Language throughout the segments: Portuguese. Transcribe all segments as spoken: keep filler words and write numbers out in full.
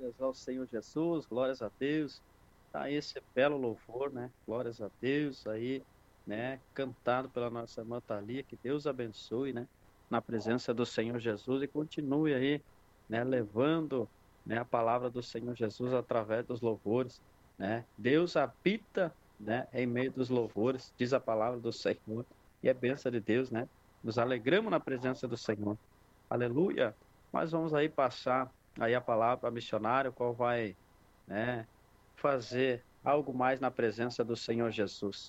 Glórias ao Senhor Jesus, glórias a Deus. Tá esse belo louvor, né? Glórias a Deus aí, né? Cantado pela nossa irmã Thalia, que Deus abençoe, né? Na presença do Senhor Jesus e continue aí, né? Levando, né? A palavra do Senhor Jesus através dos louvores, né? Deus habita, né? Em meio dos louvores, diz a palavra do Senhor, e é bênção de Deus, né? Nos alegramos na presença do Senhor. Aleluia. Mas vamos aí passar aí a palavra para missionário, qual vai, né, fazer algo mais na presença do Senhor Jesus.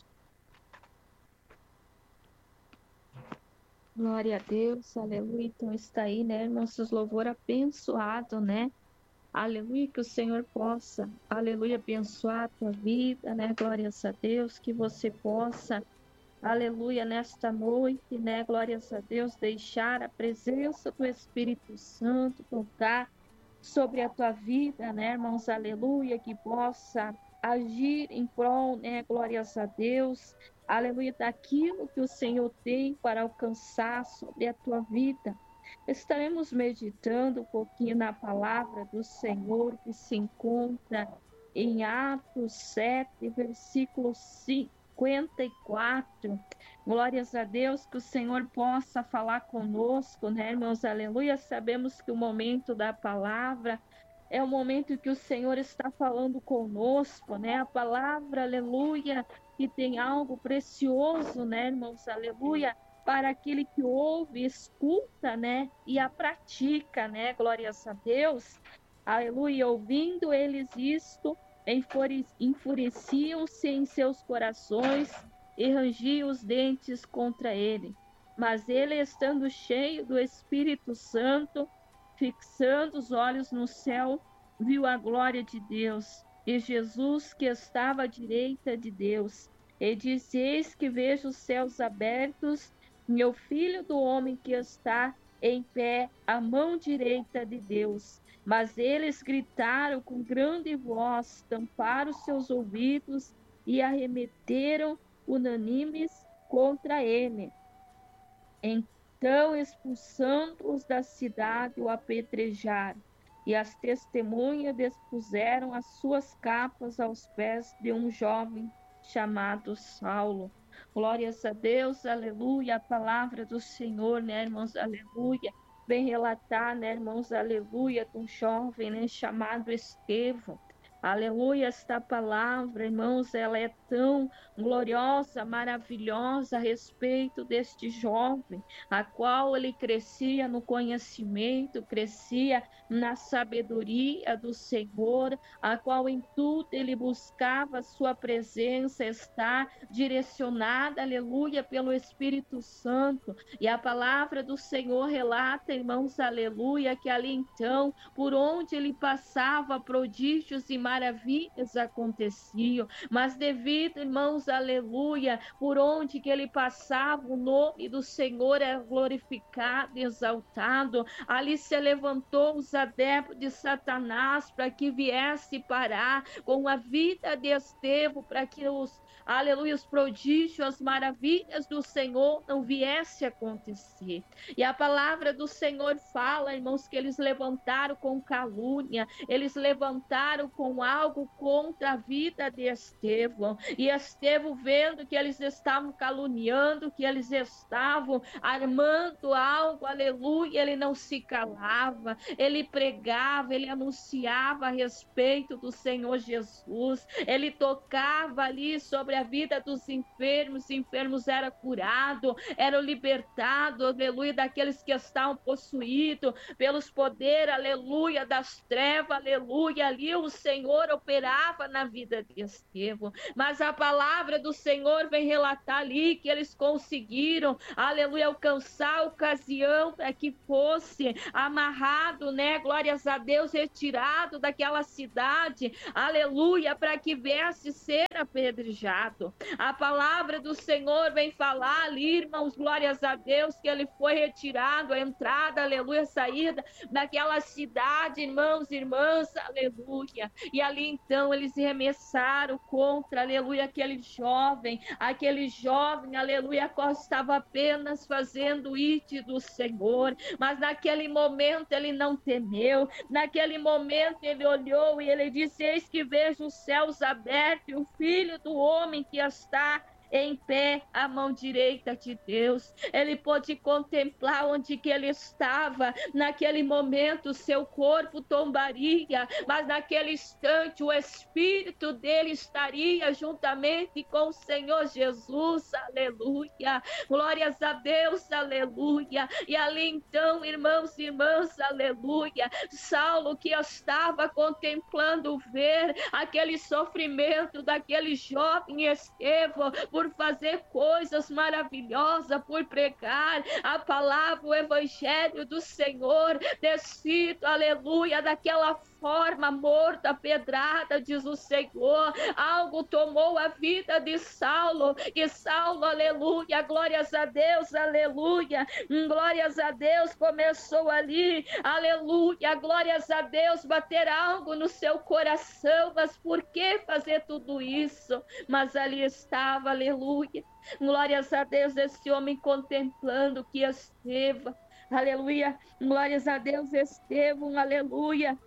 Glória a Deus, aleluia. Então está aí, né, irmãos, seus louvor abençoado, né? Aleluia, que o Senhor possa, aleluia, abençoar a tua vida, né? Glórias a Deus, que você possa, aleluia, nesta noite, né? Glórias a Deus, deixar a presença do Espírito Santo tocar sobre a tua vida, né, irmãos? Aleluia, que possa agir em prol, né? Glórias a Deus, aleluia, daquilo que o Senhor tem para alcançar sobre a tua vida. Estaremos meditando um pouquinho na palavra do Senhor que se encontra em Atos sete, versículo cinquenta e quatro. Glórias a Deus, que o Senhor possa falar conosco, né, irmãos? Aleluia. Sabemos que o momento da palavra é o momento que o Senhor está falando conosco, né? A palavra, aleluia, que tem algo precioso, né, irmãos? Aleluia, para aquele que ouve, escuta, né, e a pratica, né? Glórias a Deus. Aleluia. Ouvindo eles isto, enfureciam-se em seus corações e rangiam os dentes contra ele. Mas ele, estando cheio do Espírito Santo, fixando os olhos no céu, viu a glória de Deus e Jesus que estava à direita de Deus. E disse: Eis que vejo os céus abertos e o Filho do Homem que está em pé à mão direita de Deus. Mas eles gritaram com grande voz, tamparam seus ouvidos e arremeteram unânimes contra ele. Então, expulsando-os da cidade, o apedrejaram. E as testemunhas dispuseram as suas capas aos pés de um jovem chamado Saulo. Glórias a Deus, aleluia, a palavra do Senhor, né, irmãos, aleluia. Vem relatar, né, irmãos, aleluia, de um jovem, né, chamado Estevão. Aleluia, esta palavra, irmãos, ela é tão gloriosa, maravilhosa a respeito deste jovem, a qual ele crescia no conhecimento, crescia na sabedoria do Senhor, a qual em tudo ele buscava a sua presença, estar direcionada, aleluia, pelo Espírito Santo. E a palavra do Senhor relata, irmãos, aleluia, que ali então, por onde ele passava, prodígios e maravilhas aconteciam, mas devido, irmãos, aleluia, por onde que ele passava, o nome do Senhor é glorificado, exaltado. Ali se levantou os adeptos de Satanás para que viesse parar com a vida de Estevão, para que os, aleluia, os prodígios, as maravilhas do Senhor não viesse a acontecer. E a palavra do Senhor fala, irmãos, que eles levantaram com calúnia, eles levantaram com algo contra a vida de Estevão. E Estevão, vendo que eles estavam caluniando, que eles estavam armando algo, aleluia, ele não se calava, ele pregava, ele anunciava a respeito do Senhor Jesus, ele tocava ali sobre a vida dos enfermos, os enfermos eram curados, eram libertados, aleluia, daqueles que estavam possuídos pelos poderes, aleluia, das trevas, aleluia, ali o Senhor operava na vida de Estevão. Mas a palavra do Senhor vem relatar ali que eles conseguiram, aleluia, alcançar a ocasião para que fosse amarrado, né, glórias a Deus, retirado daquela cidade, aleluia, para que viesse ser apedrejado. A palavra do Senhor vem falar ali, irmãos, glórias a Deus, que ele foi retirado, a entrada, aleluia, a saída daquela cidade, irmãos e irmãs, aleluia. E ali então eles remessaram contra, aleluia, aquele jovem, aquele jovem, aleluia, qual estava apenas fazendo o ite do Senhor, mas naquele momento ele não temeu, naquele momento ele olhou e ele disse: eis que vejo os céus abertos e o Filho do Homem que está em pé à mão direita de Deus. Ele pôde contemplar onde que ele estava. Naquele momento seu corpo tombaria, mas naquele instante o espírito dele estaria juntamente com o Senhor Jesus. Aleluia, glórias a Deus, aleluia. E ali então, irmãos e irmãs, aleluia, Saulo, que estava contemplando ver aquele sofrimento daquele jovem Estevão, por fazer coisas maravilhosas, por pregar a palavra, o evangelho do Senhor, descido, aleluia, daquela forma morta, pedrada, diz o Senhor. Algo tomou a vida de Saulo, e Saulo, aleluia, glórias a Deus, aleluia, glórias a Deus, começou ali, aleluia, glórias a Deus, bater algo no seu coração. Mas por que fazer tudo isso? Mas ali estava, aleluia, glórias a Deus, esse homem contemplando que Estevão, aleluia, glórias a Deus, Estevão, aleluia,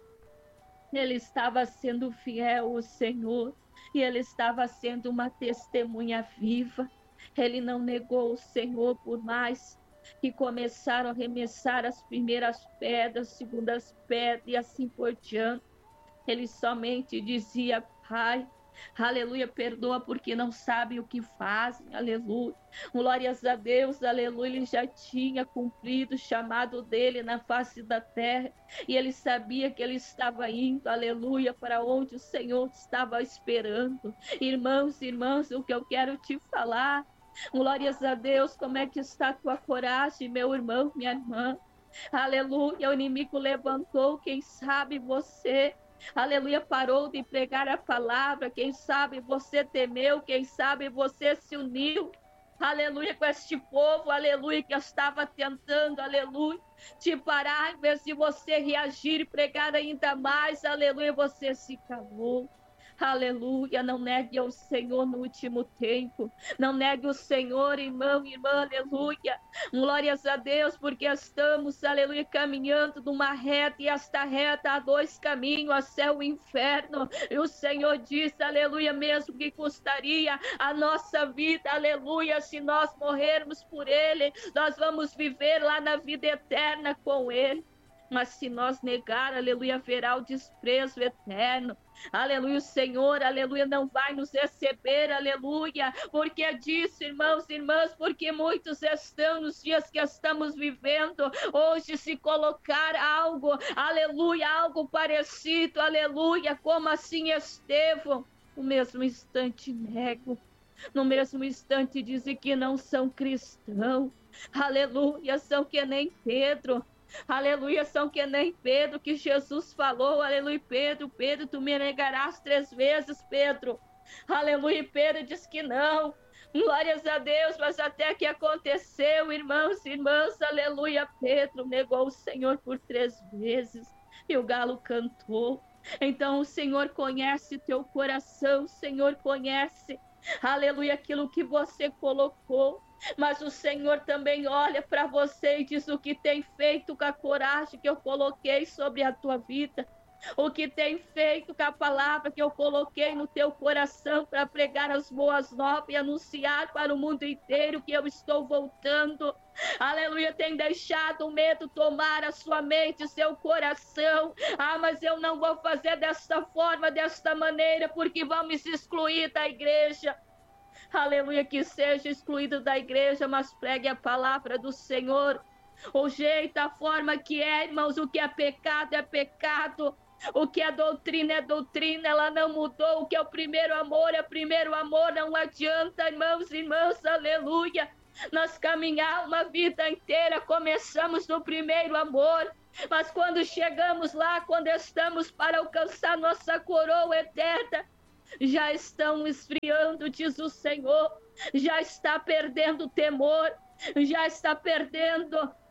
ele estava sendo fiel ao Senhor, e ele estava sendo uma testemunha viva. Ele não negou o Senhor, por mais que começaram a arremessar as primeiras pedras, segundas pedras e assim por diante. Ele somente dizia: Pai, aleluia, perdoa porque não sabem o que fazem, aleluia, glórias a Deus, aleluia. Ele já tinha cumprido o chamado dele na face da terra, e ele sabia que ele estava indo, aleluia, para onde o Senhor estava esperando. Irmãos e irmãs, o que eu quero te falar, glórias a Deus, como é que está a tua coragem, meu irmão, minha irmã, aleluia. O inimigo levantou, quem sabe você, aleluia, parou de pregar a palavra, quem sabe você temeu, quem sabe você se uniu, aleluia, com este povo, aleluia, que estava tentando, aleluia, te parar. Em vez de você reagir e pregar ainda mais, aleluia, você se calou. Aleluia, não negue ao Senhor no último tempo, não negue o Senhor, irmão, irmã, aleluia, glórias a Deus, porque estamos, aleluia, caminhando numa reta, e esta reta há dois caminhos, a céu e inferno, e o Senhor disse, aleluia, mesmo que custaria a nossa vida, aleluia, se nós morrermos por Ele, nós vamos viver lá na vida eterna com Ele. Mas se nós negar, aleluia, haverá o desprezo eterno. Aleluia, o Senhor, aleluia, não vai nos receber, aleluia, porque é disso, irmãos e irmãs, porque muitos estão nos dias que estamos vivendo, hoje se colocar algo, aleluia, algo parecido, aleluia, como assim Estevão, no mesmo instante nego, no mesmo instante dizem que não são cristãos, aleluia, são que nem Pedro, aleluia, são que nem Pedro, que Jesus falou, aleluia, Pedro, Pedro, tu me negarás três vezes, Pedro, aleluia, Pedro diz que não, glórias a Deus, mas até que aconteceu, irmãos e irmãs, aleluia, Pedro negou o Senhor por três vezes, e o galo cantou. Então o Senhor conhece teu coração, o Senhor conhece, aleluia, aquilo que você colocou, mas o Senhor também olha para você e diz: o que tem feito com a coragem que eu coloquei sobre a tua vida, o que tem feito com a palavra que eu coloquei no teu coração para pregar as boas novas e anunciar para o mundo inteiro que eu estou voltando, aleluia, tem deixado o medo tomar a sua mente, seu coração. Ah, mas eu não vou fazer desta forma, desta maneira, porque vão me excluir da igreja. Aleluia, que seja excluído da igreja, mas pregue a palavra do Senhor. O jeito, a forma que é, irmãos, o que é pecado é pecado. O que é doutrina é doutrina, ela não mudou. O que é o primeiro amor é primeiro amor, não adianta, irmãos e irmãs, aleluia. Nós caminhar uma vida inteira, começamos no primeiro amor, mas quando chegamos lá, quando estamos para alcançar nossa coroa eterna, já estão esfriando, diz o Senhor, já está perdendo o temor, já está perdendo,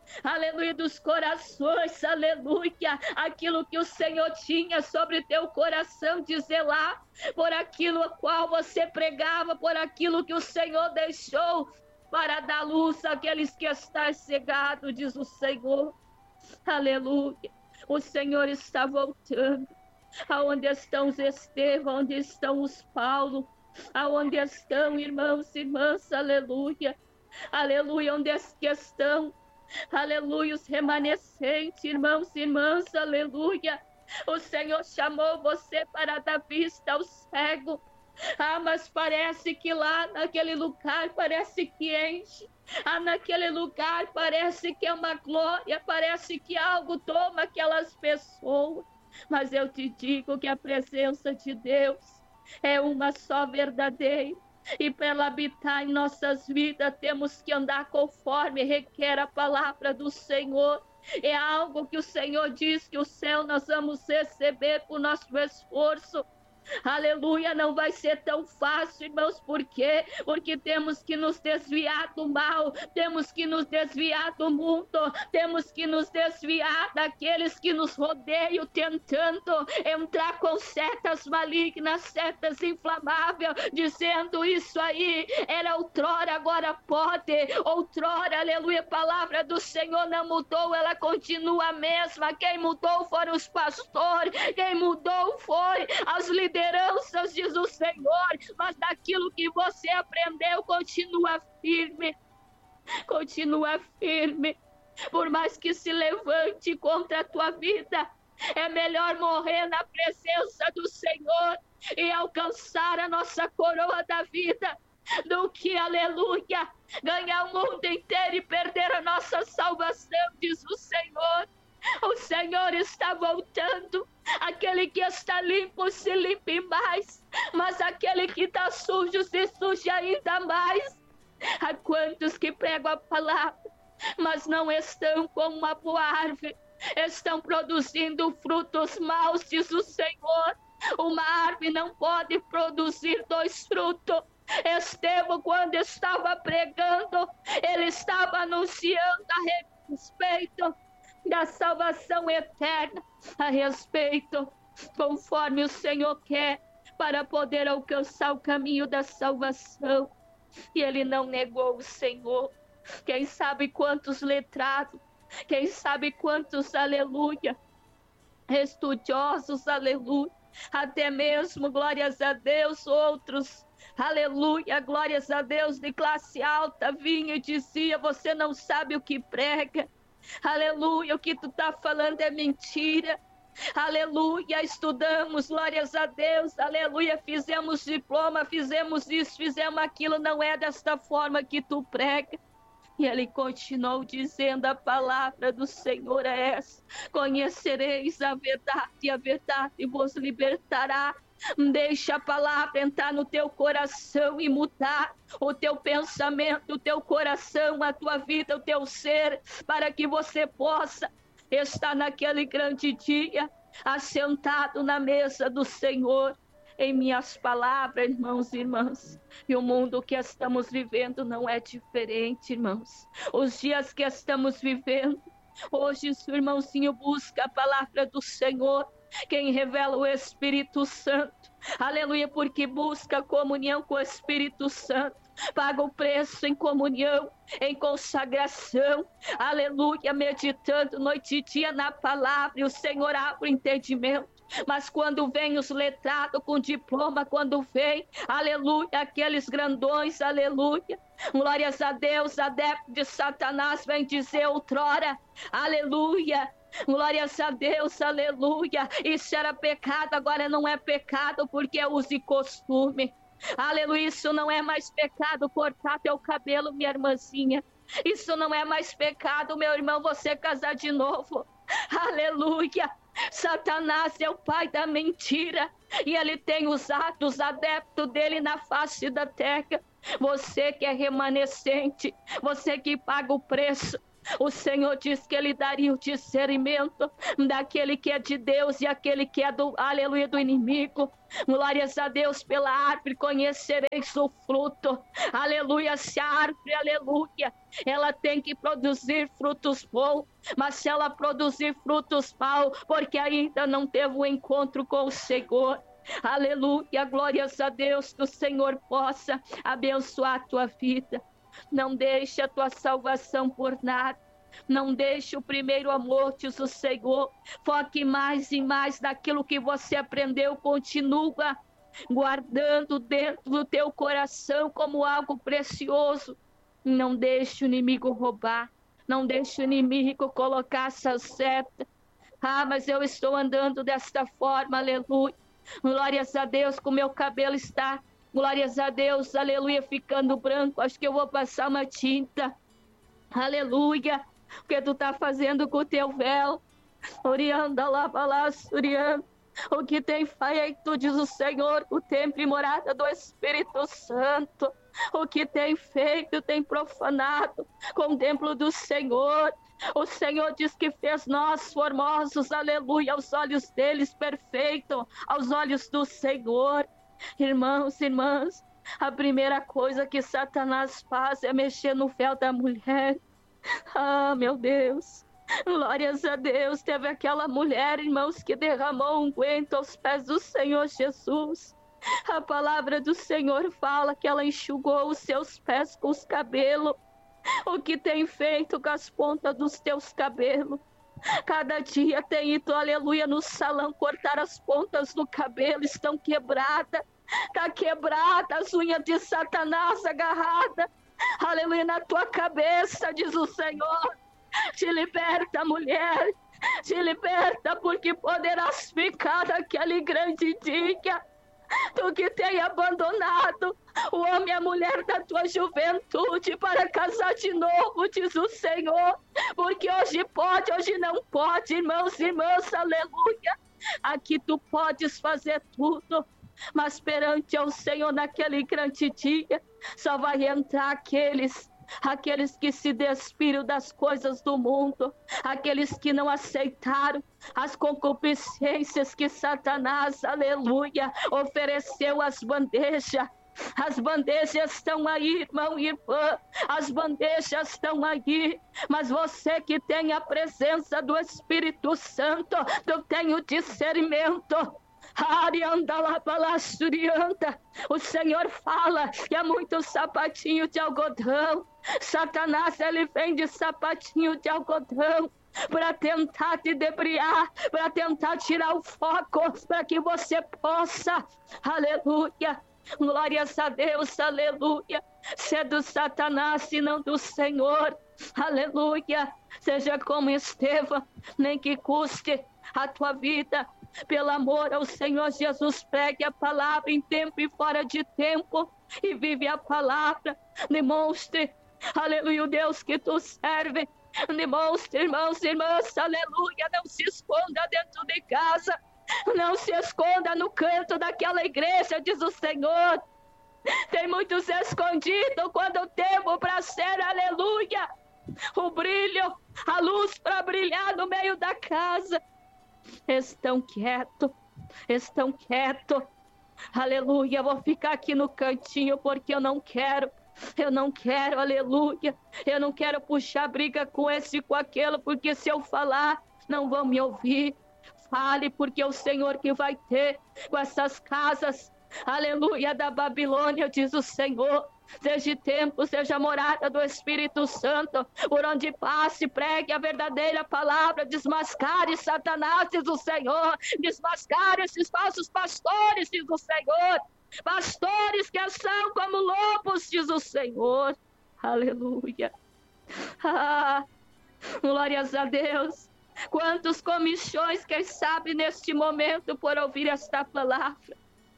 aleluia, dos corações, aleluia, aquilo que o Senhor tinha sobre teu coração, de zelar por aquilo a qual você pregava, por aquilo que o Senhor deixou para dar luz àqueles que estão cegados, diz o Senhor, aleluia. O Senhor está voltando, aonde estão os Estevão, onde estão os Paulo, aonde estão irmãos e irmãs, aleluia, aleluia, onde é que estão, aleluia, os remanescentes, irmãos e irmãs, aleluia. O Senhor chamou você para dar vista ao cego. Ah, mas parece que lá naquele lugar parece que enche. Ah, naquele lugar parece que é uma glória, parece que algo toma aquelas pessoas. Mas eu te digo que a presença de Deus é uma só verdadeira. E para ela habitar em nossas vidas, temos que andar conforme requer a palavra do Senhor. É algo que o Senhor diz que o céu nós vamos receber por nosso esforço. Aleluia, não vai ser tão fácil, irmãos, por quê? Porque temos que nos desviar do mal, temos que nos desviar do mundo, temos que nos desviar daqueles que nos rodeiam, tentando entrar com setas malignas, setas inflamáveis, dizendo isso aí era outrora, agora pode, outrora, aleluia, a palavra do Senhor não mudou, ela continua a mesma, quem mudou foram os pastores, quem mudou foi as lideranças, lideranças, diz o Senhor, mas daquilo que você aprendeu, continua firme, continua firme, por mais que se levante contra a tua vida, é melhor morrer na presença do Senhor e alcançar a nossa coroa da vida, do que, aleluia, ganhar o mundo inteiro e perder a nossa salvação, diz o Senhor. O Senhor está voltando. Aquele que está limpo se limpe mais, mas aquele que está sujo se suje ainda mais. Há quantos que pregam a palavra, mas não estão como uma boa árvore, estão produzindo frutos maus, diz o Senhor. Uma árvore não pode produzir dois frutos. Estevão, quando estava pregando, ele estava anunciando a respeito da salvação eterna, a respeito, conforme o Senhor quer, para poder alcançar o caminho da salvação. E ele não negou o Senhor. Quem sabe quantos letrados, quem sabe quantos, aleluia, estudiosos, aleluia, até mesmo, glórias a Deus, outros, aleluia, glórias a Deus, de classe alta, vinha e dizia, você não sabe o que prega, aleluia, o que tu tá falando é mentira, aleluia, estudamos, glórias a Deus, aleluia, fizemos diploma, fizemos isso, fizemos aquilo, não é desta forma que tu prega. E ele continuou dizendo, a palavra do Senhor é essa, conhecereis a verdade, e a verdade vos libertará. Deixa a palavra entrar no teu coração e mudar o teu pensamento, o teu coração, a tua vida, o teu ser, para que você possa estar naquele grande dia, assentado na mesa do Senhor. Em minhas palavras, irmãos e irmãs, e o mundo que estamos vivendo não é diferente, irmãos. Os dias que estamos vivendo, hoje o irmãozinho busca a palavra do Senhor, quem revela o Espírito Santo, aleluia, porque busca comunhão com o Espírito Santo, paga o preço em comunhão, em consagração, aleluia, meditando noite e dia na palavra, e o Senhor abre o entendimento. Mas quando vem os letrados com diploma, quando vem, aleluia, aqueles grandões, aleluia, glórias a Deus, adepto de Satanás, vem dizer outrora, aleluia, glórias a Deus, aleluia, isso era pecado, agora não é pecado, porque é uso e costume, aleluia, isso não é mais pecado, cortar teu cabelo, minha irmãzinha, isso não é mais pecado, meu irmão, você casar de novo, aleluia. Satanás é o pai da mentira e ele tem usado os adeptos dele na face da terra. Você que é remanescente, você que paga o preço, O Senhor diz que Ele daria o discernimento daquele que é de Deus e aquele que é do, aleluia, do inimigo. Glórias a Deus. Pela árvore conhecereis o fruto. Aleluia. Se a árvore, aleluia, ela tem que produzir frutos bons, mas se ela produzir frutos maus, porque ainda não teve um encontro com o Senhor. Aleluia. Glórias a Deus. Que o Senhor possa abençoar a tua vida. Não deixe a tua salvação por nada. Não deixe o primeiro amor, diz o Senhor. Foque mais e mais naquilo que você aprendeu. Continua guardando dentro do teu coração como algo precioso. Não deixe o inimigo roubar. Não deixe o inimigo colocar essa seta. Ah, mas eu estou andando desta forma, aleluia. Glórias a Deus, como meu cabelo está. Glórias a Deus, aleluia, ficando branco. Acho que eu vou passar uma tinta. Aleluia. O que tu está fazendo com o teu véu? Orianda, lava lá, surianda. O que tem feito, diz o Senhor, o templo e morada do Espírito Santo. O que tem feito, tem profanado com o templo do Senhor. O Senhor diz que fez nós formosos, aleluia, aos olhos deles, perfeito, aos olhos do Senhor. Irmãos, irmãs, a primeira coisa que Satanás faz é mexer no véu da mulher. Ah, meu Deus, glórias a Deus. Teve aquela mulher, irmãos, que derramou unguento aos pés do Senhor Jesus. A palavra do Senhor fala que ela enxugou os seus pés com os cabelos. O que tem feito com as pontas dos teus cabelos? Cada dia tem ido, aleluia, no salão cortar as pontas do cabelo, estão quebradas. Está quebrada, as unhas de Satanás agarradas. Aleluia, na tua cabeça, diz o Senhor. Te liberta, mulher. Te liberta, porque poderás ficar naquele grande dia. Tu que tem abandonado o homem e a mulher da tua juventude para casar de novo, diz o Senhor. Porque hoje pode, hoje não pode, irmãos e irmãs, aleluia. Aqui tu podes fazer tudo, mas perante ao Senhor naquele grande dia, só vai entrar aqueles, aqueles que se despiram das coisas do mundo, aqueles que não aceitaram as concupiscências que Satanás, aleluia, ofereceu às bandejas. As bandejas estão aí, irmão e irmã, as bandejas estão aí, mas você que tem a presença do Espírito Santo, tu tem o discernimento. O Senhor fala que há muitos sapatinhos de algodão. Satanás, ele vende sapatinho de algodão para tentar te debriar, para tentar tirar o foco, para que você possa, aleluia, glórias a Deus, aleluia, ser do Satanás e não do Senhor, aleluia. Seja como Estevão, nem que custe a tua vida. Pelo amor ao Senhor Jesus, pregue a palavra em tempo e fora de tempo, e vive a palavra. Demonstre, aleluia, o Deus que tu serve. Demonstre, irmãos e irmãs, aleluia. Não se esconda dentro de casa, não se esconda no canto daquela igreja, diz o Senhor. Tem muitos escondidos quando eu temo para ser, aleluia, o brilho, a luz para brilhar no meio da casa. Estão quietos, estão quietos, aleluia. Vou ficar aqui no cantinho porque eu não quero, eu não quero, aleluia. Eu não quero puxar briga com esse e com aquele, porque se eu falar, não vão me ouvir. Fale, porque é o Senhor que vai ter com essas casas, aleluia, da Babilônia, diz o Senhor. Seja tempo, seja morada do Espírito Santo, por onde passe, pregue a verdadeira palavra, desmascare Satanás, diz o Senhor, desmascare esses falsos pastores, diz o Senhor, pastores que são como lobos, diz o Senhor, aleluia. Ah, glórias a Deus. Quantos comichões, quem sabe, neste momento, por ouvir esta palavra,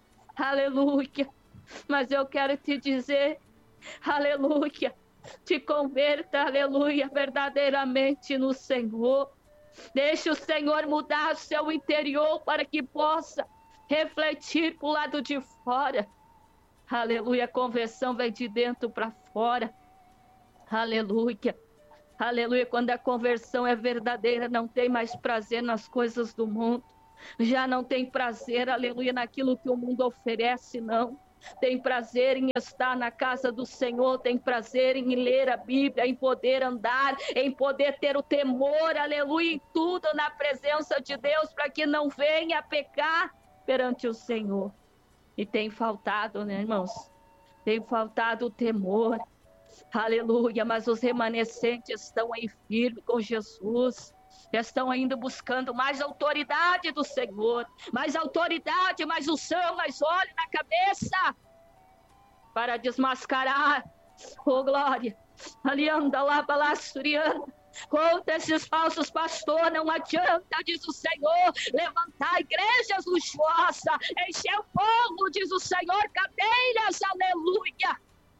aleluia. Mas eu quero te dizer, aleluia, te converta, aleluia, verdadeiramente no Senhor. Deixe o Senhor mudar o seu interior para que possa refletir para o lado de fora. Aleluia, a conversão vem de dentro para fora. Aleluia, Aleluia, quando a conversão é verdadeira, não tem mais prazer nas coisas do mundo. Já não tem prazer, aleluia, naquilo que o mundo oferece, não. Tem prazer em estar na casa do Senhor, tem prazer em ler a Bíblia, em poder andar, em poder ter o temor, aleluia, em tudo na presença de Deus, para que não venha a pecar perante o Senhor. E tem faltado, né, irmãos? Tem faltado o temor, aleluia, mas os remanescentes estão aí firmes com Jesus, estão ainda buscando mais autoridade do Senhor, mais autoridade, mais unção, mais óleo na cabeça, para desmascarar, oh glória, alianda lá, balassuriana, contra esses falsos pastores, não adianta, diz o Senhor, levantar igrejas luxuosas, encher o povo, diz o Senhor, cadeiras, aleluia,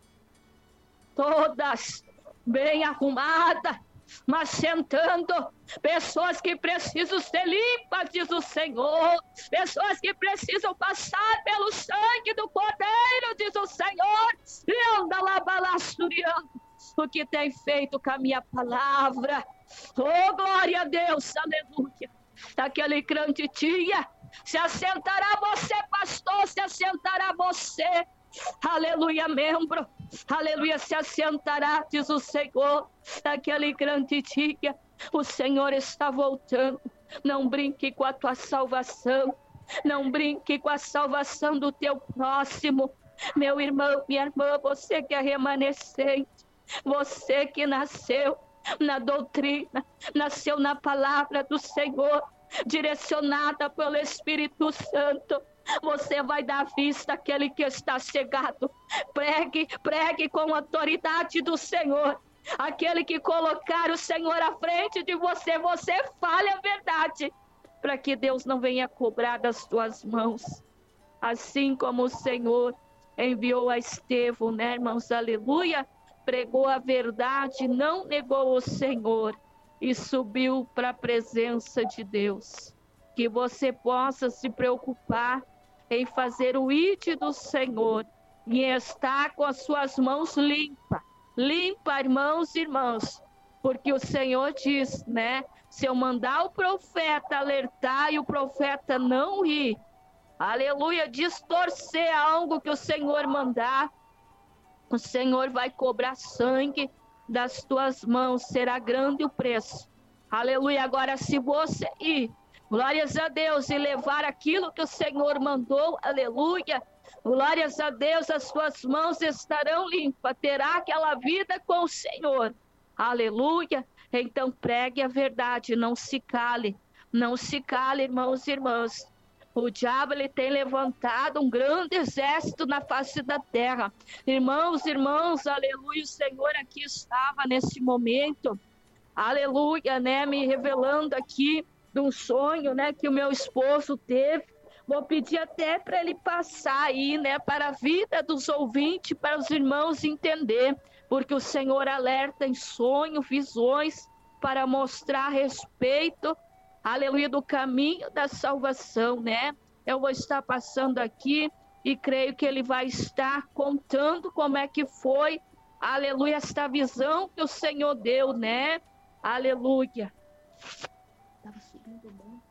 todas bem arrumadas, mas sentando, pessoas que precisam ser limpas, diz o Senhor, pessoas que precisam passar pelo sangue do Cordeiro, diz o Senhor, e anda lá balaçuriando o que tem feito com a minha palavra, oh glória a Deus, aleluia, daquele grande dia, se assentará você pastor, se assentará você, aleluia membro, aleluia, se assentará, diz o Senhor, naquele grande dia, o Senhor está voltando, não brinque com a tua salvação, não brinque com a salvação do teu próximo, meu irmão, minha irmã, você que é remanescente, você que nasceu na doutrina, nasceu na palavra do Senhor, direcionada pelo Espírito Santo, você vai dar vista àquele que está cegado. Pregue, pregue com a autoridade do Senhor. Aquele que colocar o Senhor à frente de você, você fale a verdade, para que Deus não venha cobrar das tuas mãos. Assim como o Senhor enviou a Estevão, né, irmãos? Aleluia. Pregou a verdade, não negou o Senhor e subiu para a presença de Deus. Que você possa se preocupar em fazer o ide do Senhor e estar com as suas mãos limpas. Limpa, irmãos e irmãs, porque o Senhor diz, né? Se eu mandar o profeta alertar e o profeta não ir, aleluia, distorcer algo que o Senhor mandar, o Senhor vai cobrar sangue das tuas mãos, será grande o preço. Aleluia, agora se você ir, glórias a Deus, e levar aquilo que o Senhor mandou, aleluia, glórias a Deus, as suas mãos estarão limpas, terá aquela vida com o Senhor, aleluia. Então pregue a verdade, não se cale, não se cale, irmãos e irmãs. O diabo, ele tem levantado um grande exército na face da terra. Irmãos, irmãos, aleluia, o Senhor aqui estava nesse momento, aleluia, né, me revelando aqui de um sonho, né, que o meu esposo teve. Vou pedir até para ele passar aí, né, para a vida dos ouvintes, para os irmãos entender, porque o Senhor alerta em sonho, visões, para mostrar a respeito, aleluia, do caminho da salvação, né? Eu vou estar passando aqui e creio que ele vai estar contando como é que foi, aleluia, esta visão que o Senhor deu, né? Aleluia. Estava subindo muito.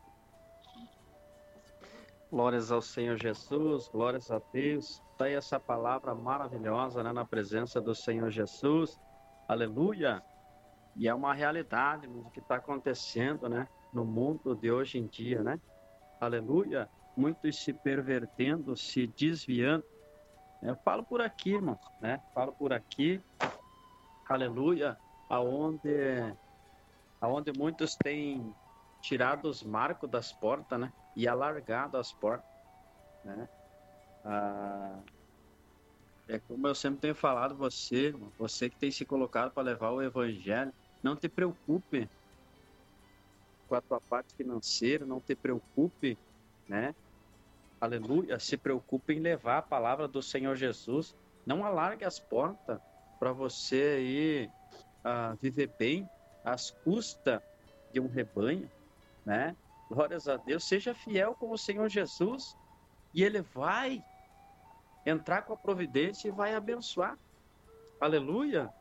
Glórias ao Senhor Jesus, glórias a Deus. Está aí essa palavra maravilhosa, né, na presença do Senhor Jesus. Aleluia. E é uma realidade o que está acontecendo, né, no mundo de hoje em dia, né? Aleluia. Muitos se pervertendo, se desviando. Eu falo por aqui, irmãos, né? Falo por aqui. Aleluia. Aonde, aonde muitos têm tirado os marcos das portas, né? E alargado as portas, né? Ah, é como eu sempre tenho falado, você, irmão, você que tem se colocado para levar o evangelho, não te preocupe com a tua parte financeira, não te preocupe, né? Aleluia, se preocupe em levar a palavra do Senhor Jesus. Não alargue as portas para você aí uh, viver bem às custas de um rebanho, né? Glórias a Deus, seja fiel com o Senhor Jesus e Ele vai entrar com a providência e vai abençoar. Aleluia.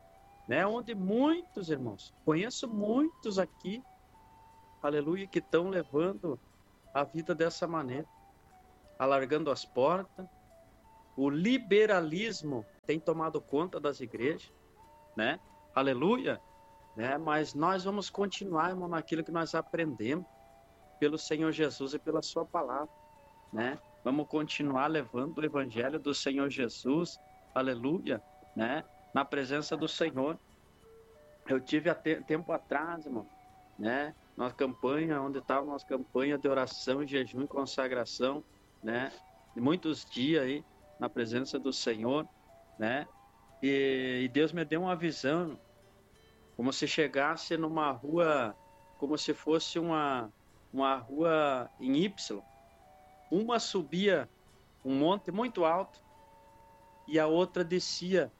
né? Onde muitos, irmãos, conheço muitos aqui, aleluia, que estão levando a vida dessa maneira, alargando as portas. O liberalismo tem tomado conta das igrejas, né? Aleluia, né? Mas nós vamos continuar, irmão, naquilo que nós aprendemos pelo Senhor Jesus e pela sua palavra, né? Vamos continuar levando o evangelho do Senhor Jesus, aleluia, né? Na presença do Senhor. Eu tive há te- tempo atrás, irmão, né? Nossa campanha, onde estava nossa campanha de oração, jejum e consagração, né? De muitos dias aí na presença do Senhor, né? E, e Deus me deu uma visão, como se chegasse numa rua, como se fosse uma, uma rua em Y. Uma subia um monte muito alto e a outra descia,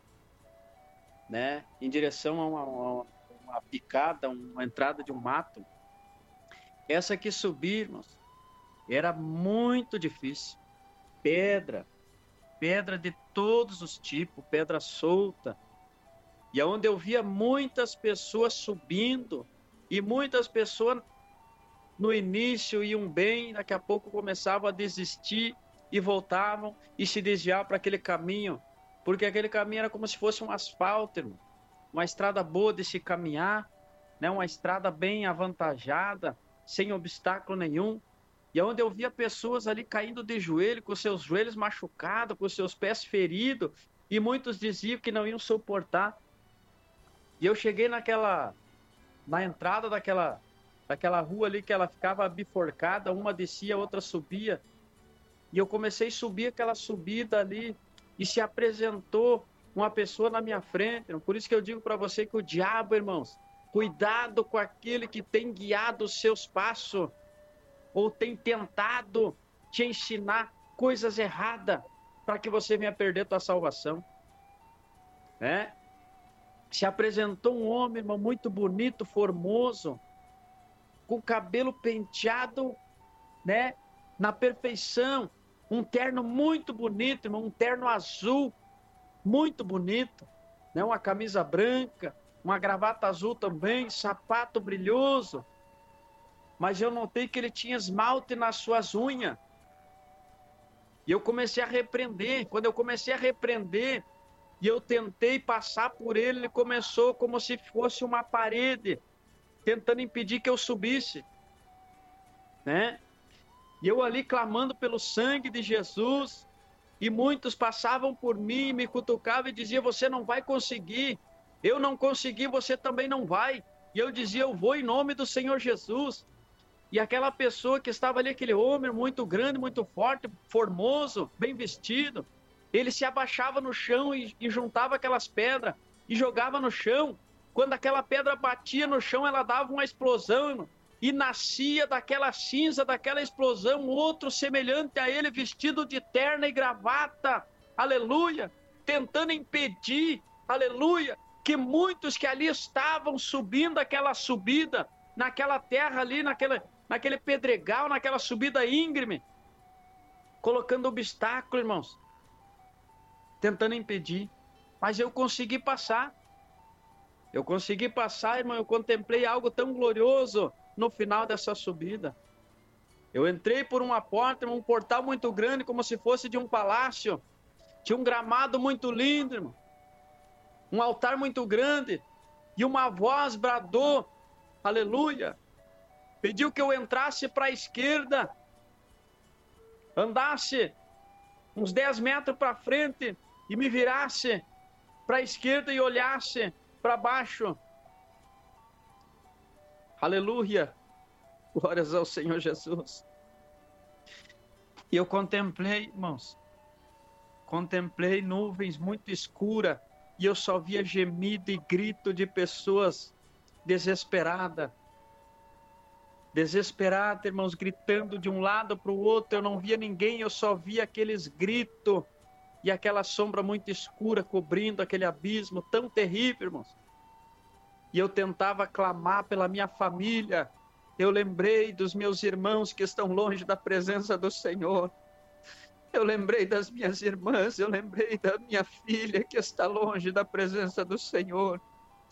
né? Em direção a uma, uma, uma picada, uma entrada de um mato. Essa que subir, irmãos, era muito difícil. Pedra, pedra de todos os tipos, pedra solta. E aonde eu via muitas pessoas subindo, e muitas pessoas no início iam bem, daqui a pouco começavam a desistir e voltavam e se desviavam para aquele caminho, porque aquele caminho era como se fosse um asfalto, irmão. Uma estrada boa de se caminhar, né? Uma estrada bem avantajada, sem obstáculo nenhum. E onde eu via pessoas ali caindo de joelho, com seus joelhos machucados, com seus pés feridos, e muitos diziam que não iam suportar. E eu cheguei naquela, na entrada daquela, daquela rua ali que ela ficava bifurcada, uma descia, a outra subia. E eu comecei a subir aquela subida ali, e se apresentou uma pessoa na minha frente. Por isso que eu digo para você que o diabo, irmãos, cuidado com aquele que tem guiado os seus passos, ou tem tentado te ensinar coisas erradas, para que você venha perder tua salvação, né? Se apresentou um homem, irmão, muito bonito, formoso, com cabelo penteado, né, na perfeição, um terno muito bonito, irmão, um terno azul, muito bonito, né, uma camisa branca, uma gravata azul também, sapato brilhoso, mas eu notei que ele tinha esmalte nas suas unhas, e eu comecei a repreender. Quando eu comecei a repreender, e eu tentei passar por ele, ele começou como se fosse uma parede, tentando impedir que eu subisse, né? E eu ali clamando pelo sangue de Jesus, e muitos passavam por mim, me cutucavam e diziam: você não vai conseguir, eu não consegui, você também não vai. E eu dizia: eu vou em nome do Senhor Jesus. E aquela pessoa que estava ali, aquele homem muito grande, muito forte, formoso, bem vestido, ele se abaixava no chão e, e juntava aquelas pedras e jogava no chão. Quando aquela pedra batia no chão, ela dava uma explosão, irmão, e nascia daquela cinza, daquela explosão, outro semelhante a ele, vestido de terno e gravata, aleluia, tentando impedir, aleluia, que muitos que ali estavam subindo aquela subida, naquela terra ali, naquela, naquele pedregal, naquela subida íngreme, colocando obstáculo, irmãos, tentando impedir. Mas eu consegui passar. Eu consegui passar, irmão. Eu contemplei algo tão glorioso no final dessa subida. Eu entrei por uma porta, um portal muito grande, como se fosse de um palácio. Tinha um gramado muito lindo, irmão. Um altar muito grande. E uma voz bradou, aleluia, pediu que eu entrasse para a esquerda, andasse uns dez metros para frente e me virasse para a esquerda e olhasse para baixo. Aleluia, glórias ao Senhor Jesus. E eu contemplei, irmãos, contemplei nuvens muito escuras, e eu só via gemido e grito de pessoas desesperadas. Desesperada, irmãos, gritando de um lado para o outro. Eu não via ninguém, eu só via aqueles gritos e aquela sombra muito escura cobrindo aquele abismo tão terrível, irmãos. E eu tentava clamar pela minha família. Eu lembrei dos meus irmãos que estão longe da presença do Senhor. Eu lembrei das minhas irmãs, eu lembrei da minha filha que está longe da presença do Senhor.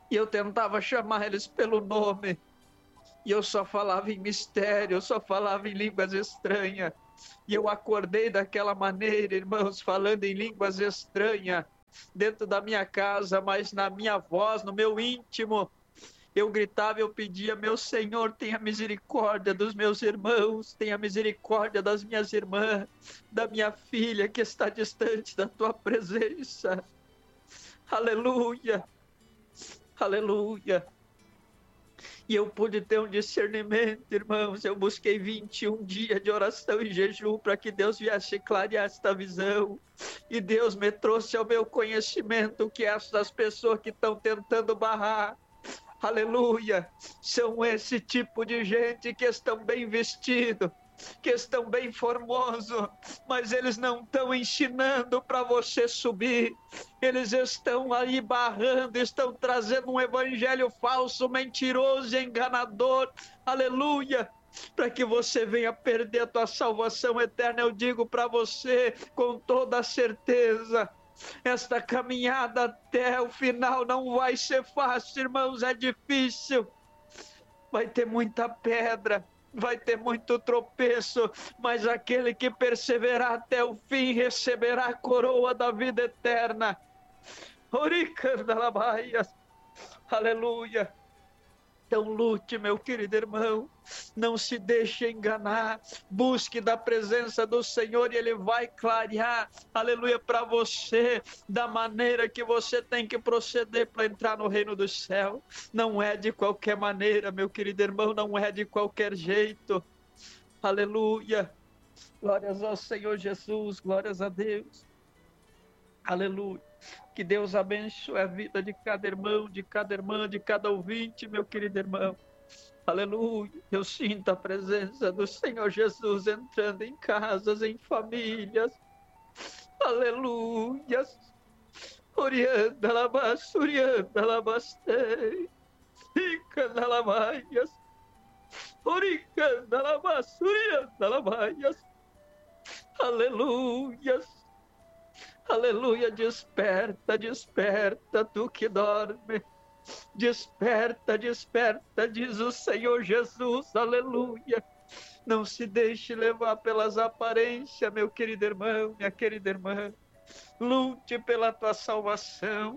E eu tentava chamar eles pelo nome. E eu só falava em mistério, eu só falava em línguas estranhas. E eu acordei daquela maneira, irmãos, falando em línguas estranhas, dentro da minha casa, mas na minha voz, no meu íntimo. Eu gritava, eu pedia, meu Senhor, tenha misericórdia dos meus irmãos, tenha misericórdia das minhas irmãs, da minha filha que está distante da tua presença. Aleluia, aleluia. E eu pude ter um discernimento, irmãos. Eu busquei vinte e um dias de oração e jejum para que Deus viesse clarear esta visão. E Deus me trouxe ao meu conhecimento que essas pessoas que estão tentando barrar, aleluia, são esse tipo de gente que estão bem vestidos, que estão bem formosos, mas eles não estão ensinando para você subir. Eles estão aí barrando, estão trazendo um evangelho falso, mentiroso e enganador, aleluia, para que você venha perder a tua salvação eterna. Eu digo para você com toda a certeza, esta caminhada até o final não vai ser fácil, irmãos, é difícil, vai ter muita pedra, vai ter muito tropeço, mas aquele que perseverar até o fim receberá a coroa da vida eterna. Aleluia. Então lute, meu querido irmão, não se deixe enganar, busque da presença do Senhor e Ele vai clarear, aleluia, para você, da maneira que você tem que proceder para entrar no reino do céu. Não é de qualquer maneira, meu querido irmão, não é de qualquer jeito, aleluia, glórias ao Senhor Jesus, glórias a Deus, aleluia. Que Deus abençoe a vida de cada irmão, de cada irmã, de cada ouvinte, meu querido irmão. Aleluia. Eu sinto a presença do Senhor Jesus entrando em casas, em famílias. Aleluia. Orianda labas, orianda labastei. Ricanda labaias. Oricanda labas, orianda labaias. Aleluia. Aleluia, desperta, desperta, tu que dorme, desperta, desperta, diz o Senhor Jesus, aleluia, não se deixe levar pelas aparências, meu querido irmão, minha querida irmã, lute pela tua salvação,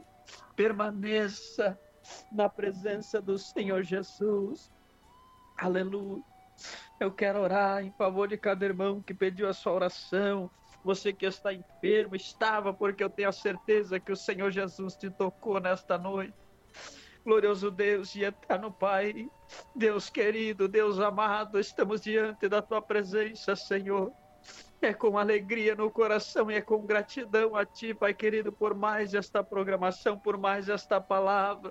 permaneça na presença do Senhor Jesus, aleluia, eu quero orar em favor de cada irmão que pediu a sua oração. Você que está enfermo, estava, porque eu tenho a certeza que o Senhor Jesus te tocou nesta noite. Glorioso Deus e eterno Pai, Deus querido, Deus amado, estamos diante da Tua presença, Senhor. É com alegria no coração e é com gratidão a Ti, Pai querido, por mais esta programação, por mais esta palavra,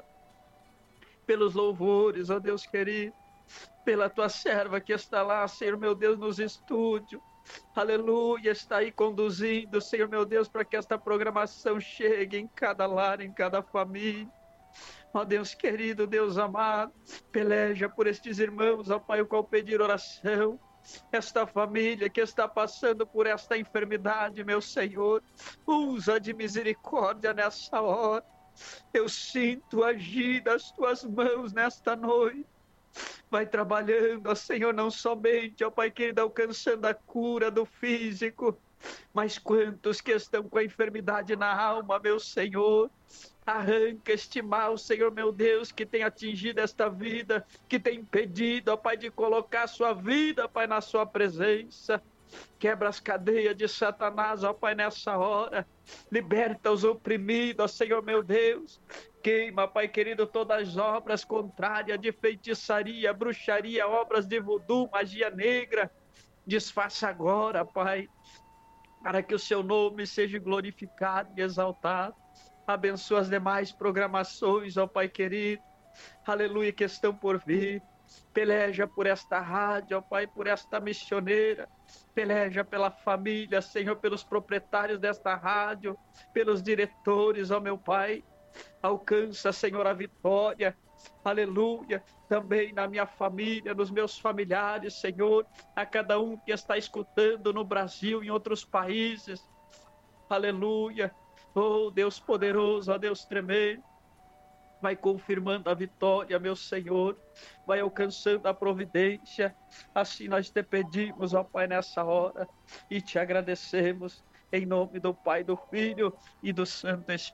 pelos louvores, ó Deus querido, pela Tua serva que está lá, Senhor meu Deus, nos estúdios. Aleluia, está aí conduzindo, Senhor meu Deus, para que esta programação chegue em cada lar, em cada família. Ó Deus querido, Deus amado, peleja por estes irmãos, ó Pai, o qual pedir oração. Esta família que está passando por esta enfermidade, meu Senhor, usa de misericórdia nessa hora. Eu sinto agir das Tuas mãos nesta noite. Vai trabalhando, ó Senhor, não somente, ó Pai querido, alcançando a cura do físico, mas quantos que estão com a enfermidade na alma, meu Senhor, arranca este mal, Senhor meu Deus, que tem atingido esta vida, que tem impedido, ó Pai, de colocar a sua vida, Pai, na sua presença. Quebra as cadeias de Satanás, ó Pai, nessa hora. Liberta os oprimidos, ó Senhor meu Deus. Queima, Pai querido, todas as obras contrárias de feitiçaria, bruxaria, obras de voodoo, magia negra. Desfaça agora, Pai, para que o Seu nome seja glorificado e exaltado. Abençoa as demais programações, ó Pai querido. Aleluia, que estão por vir. Peleja por esta rádio, ó Pai, por esta missioneira. Peleja pela família, Senhor, pelos proprietários desta rádio, pelos diretores, ó meu Pai. Alcança, Senhor, a vitória. Aleluia. Também na minha família, nos meus familiares, Senhor, a cada um que está escutando no Brasil e em outros países. Aleluia. Oh, Deus poderoso, ó Deus tremendo. vai confirmando a vitória, meu Senhor, vai alcançando a providência. Assim nós te pedimos, ó Pai, nessa hora, e te agradecemos, em nome do Pai, do Filho e do Santo Espírito.